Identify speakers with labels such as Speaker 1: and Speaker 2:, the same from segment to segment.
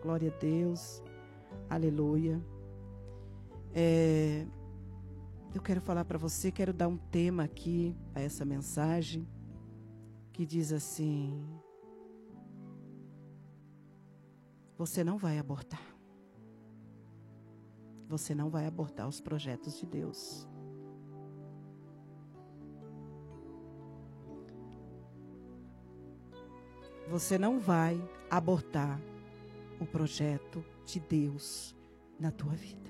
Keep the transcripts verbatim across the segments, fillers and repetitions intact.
Speaker 1: Glória a Deus. Aleluia. É, eu quero falar para você, quero dar um tema aqui a essa mensagem, que diz assim: você não vai abortar. Você não vai abortar os projetos de Deus. Você não vai abortar o projeto de Deus na tua vida.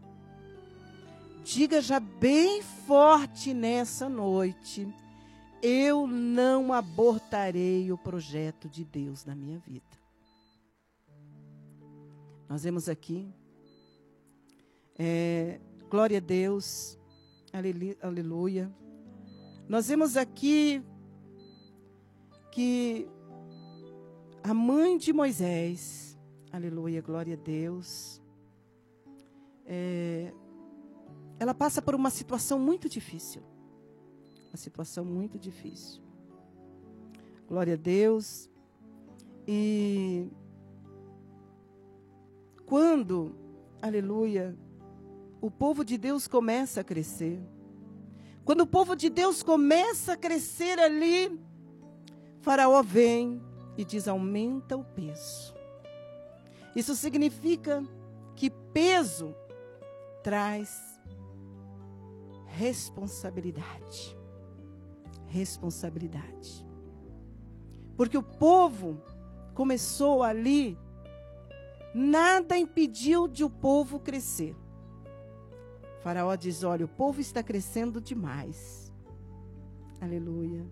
Speaker 1: Diga já bem forte nessa noite: eu não abortarei o projeto de Deus na minha vida. Nós vemos aqui, é, glória a Deus, aleluia. Nós vemos aqui que a mãe de Moisés, aleluia, glória a Deus, é, ela passa por uma situação muito difícil. Uma situação muito difícil. Glória a Deus. E quando, aleluia, o povo de Deus começa a crescer, quando o povo de Deus começa a crescer ali, Faraó vem e diz: aumenta o peso. Isso significa que peso traz responsabilidade. Responsabilidade. Porque o povo começou ali, nada impediu de o povo crescer. Faraó diz: olha, o povo está crescendo demais. Aleluia.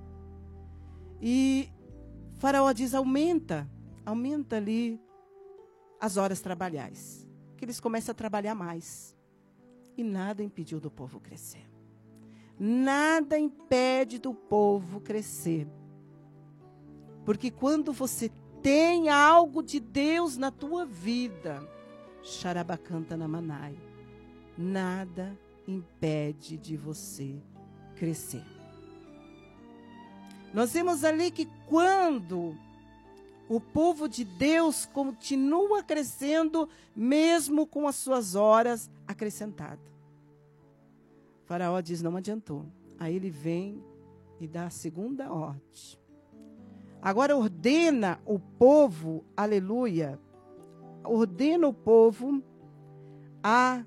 Speaker 1: E Faraó diz: aumenta, aumenta ali as horas trabalhais, que eles começam a trabalhar mais. E nada impediu do povo crescer. Nada impede do povo crescer. Porque quando você tem algo de Deus na tua vida, Xarabacanta Namanai, nada impede de você crescer. Nós vemos ali que quando o povo de Deus continua crescendo, mesmo com as suas horas acrescentadas. Faraó diz: não adiantou. Aí ele vem e dá a segunda ordem. Agora ordena o povo, aleluia, ordena o povo a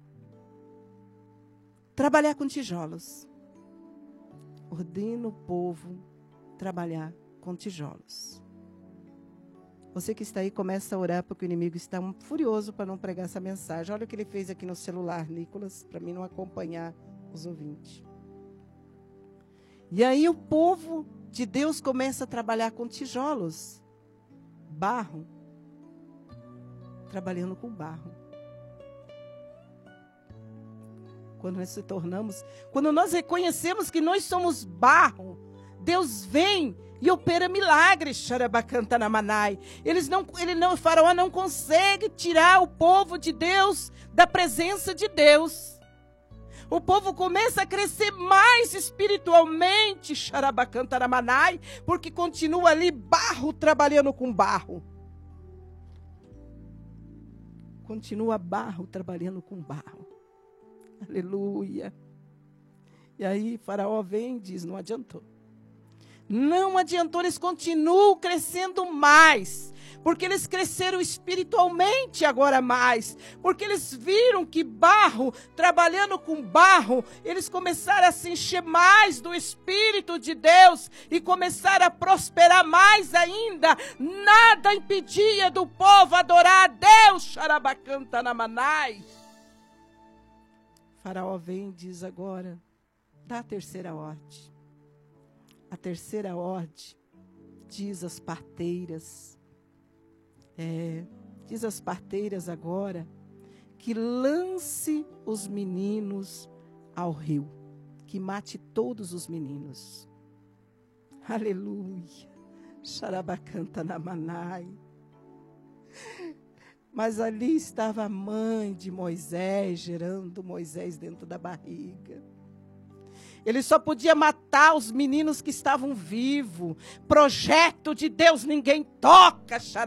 Speaker 1: trabalhar com tijolos. Ordena o povo trabalhar com tijolos. Você que está aí, começa a orar, porque o inimigo está um furioso para não pregar essa mensagem. Olha o que ele fez aqui no celular, Nicolas, para mim não acompanhar os ouvintes. E aí o povo de Deus começa a trabalhar com tijolos, barro, trabalhando com barro. Quando nós se tornamos, quando nós reconhecemos que nós somos barro, Deus vem e opera milagres, Xarabacanta Namanai. Eles não, ele não, o Faraó não consegue tirar o povo de Deus da presença de Deus. O povo começa a crescer mais espiritualmente, Xarabacanta Namanai, porque continua ali barro trabalhando com barro. Continua barro trabalhando com barro. Aleluia. E aí Faraó vem e diz: não adiantou. Não adiantou, eles continuam crescendo mais, porque eles cresceram espiritualmente agora mais, porque eles viram que barro, trabalhando com barro, eles começaram a se encher mais do Espírito de Deus e começaram a prosperar mais ainda. Nada impedia do povo adorar a Deus, Xarabacanta Namanai. Faraó vem e diz agora, dá a terceira ordem. A terceira ordem diz às parteiras, é, diz às parteiras agora, que lance os meninos ao rio, que mate todos os meninos. Aleluia. Xarabacanta Namanai. Mas ali estava a mãe de Moisés, gerando Moisés dentro da barriga. Ele só podia matar os meninos que estavam vivos. Projeto de Deus ninguém toca,